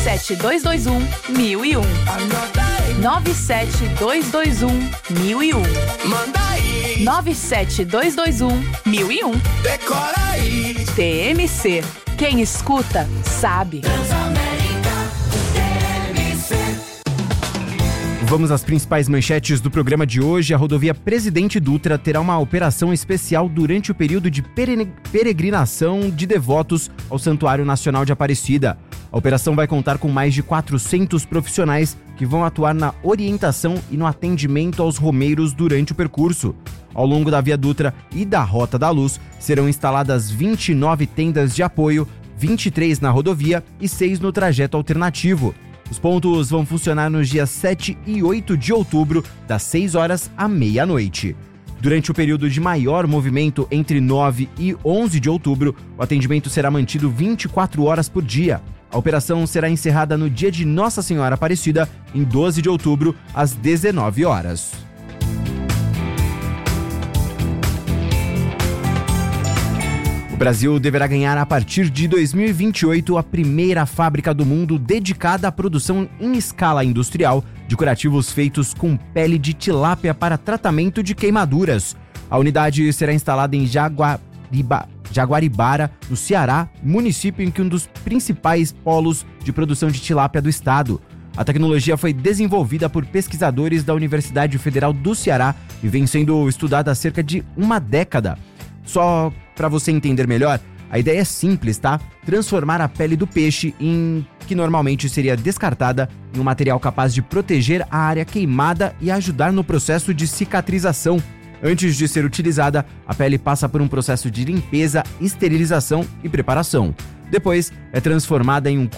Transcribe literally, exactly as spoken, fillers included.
sete dois dois um, mil e um. nove sete dois dois um, mil e um. Manda aí. nove sete dois dois um, mil e um. Decora aí. T M C. Quem escuta, sabe. Vamos às principais manchetes do programa de hoje. A rodovia Presidente Dutra terá uma operação especial durante o período de peregrinação de devotos ao Santuário Nacional de Aparecida. A operação vai contar com mais de quatrocentos profissionais que vão atuar na orientação e no atendimento aos romeiros durante o percurso. Ao longo da Via Dutra e da Rota da Luz, serão instaladas vinte e nove tendas de apoio, vinte e três na rodovia e seis no trajeto alternativo. Os pontos vão funcionar nos dias sete e oito de outubro, das seis horas à meia-noite. Durante o período de maior movimento, entre nove e onze de outubro, o atendimento será mantido vinte e quatro horas por dia. A operação será encerrada no dia de Nossa Senhora Aparecida, em doze de outubro, às dezenove horas. O Brasil deverá ganhar a partir de dois mil e vinte e oito a primeira fábrica do mundo dedicada à produção em escala industrial de curativos feitos com pele de tilápia para tratamento de queimaduras. A unidade será instalada em Jaguariba, Jaguaribara, no Ceará, município em que um dos principais polos de produção de tilápia do estado. A tecnologia foi desenvolvida por pesquisadores da Universidade Federal do Ceará e vem sendo estudada há cerca de uma década. Só para você entender melhor, a ideia é simples, tá? Transformar a pele do peixe, em que normalmente seria descartada, em um material capaz de proteger a área queimada e ajudar no processo de cicatrização. Antes de ser utilizada, a pele passa por um processo de limpeza, esterilização e preparação. Depois, é transformada em um